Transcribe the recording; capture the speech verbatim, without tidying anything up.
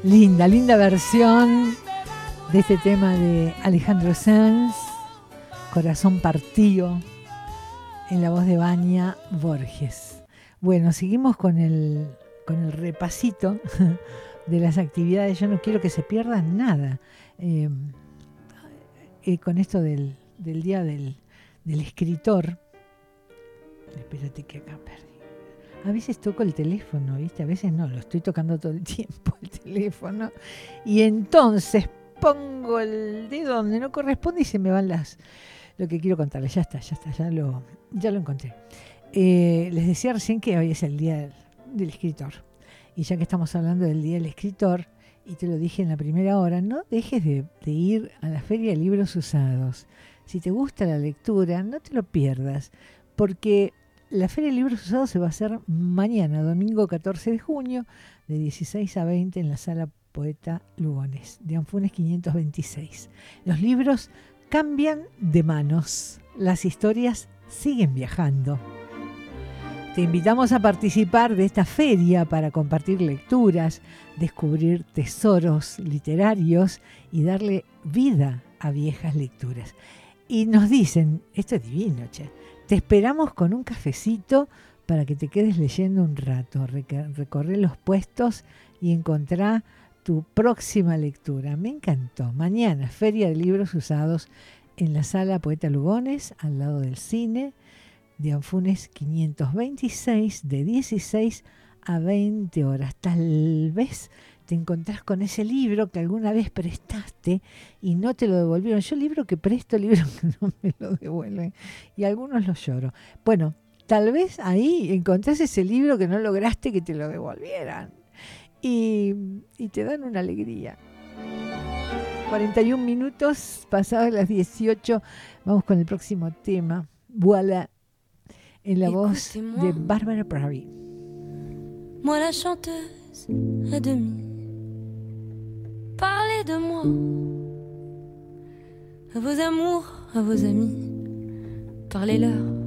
Linda, linda versión de este tema de Alejandro Sanz, Corazón Partido, en la voz de Vania Borges. Bueno, seguimos con el, con el repasito de las actividades. Yo no quiero que se pierdan nada. Eh, eh, con esto del, del día del, del escritor. Espérate que acá perdí. A veces toco el teléfono, ¿viste? A veces no, lo estoy tocando todo el tiempo el teléfono. Y entonces pongo el dedo donde no corresponde y se me van las... Lo que quiero contarles, ya está, ya está, ya lo, ya lo encontré. Eh, les decía recién que hoy es el Día del, del Escritor. Y ya que estamos hablando del Día del Escritor, y te lo dije en la primera hora, no dejes de, de ir a la Feria de Libros Usados. Si te gusta la lectura, no te lo pierdas, porque la Feria de Libros Usados se va a hacer mañana, domingo catorce de junio, de dieciséis a veinte en la Sala Poeta Lugones, de Anfunes quinientos veintiséis. Los libros cambian de manos, las historias siguen viajando. Te invitamos a participar de esta feria para compartir lecturas, descubrir tesoros literarios y darle vida a viejas lecturas. Y nos dicen, esto es divino, che, te esperamos con un cafecito para que te quedes leyendo un rato, recorrer los puestos y encontrar tu próxima lectura. Me encantó. Mañana, Feria de Libros Usados en la Sala Poeta Lugones, al lado del cine, de Anfunes quinientos veintiséis, de dieciséis a veinte horas. Tal vez te encontrás con ese libro que alguna vez prestaste y no te lo devolvieron. Yo libro que presto, libro que no me lo devuelven. Y algunos los lloro. Bueno, tal vez ahí encontrás ese libro que no lograste que te lo devolvieran. Y, y te dan una alegría. cuarenta y un minutos pasados las dieciocho. Vamos con el próximo tema. Voilà. En la voz de Barbara Pravi. Moi la chanteuse à demi, parlez de moi à vos amours, à vos amis, parlez-leur